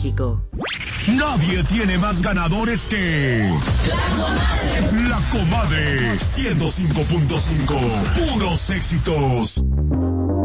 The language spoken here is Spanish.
México. Nadie tiene más ganadores que... La Comadre 105.5. Puros éxitos.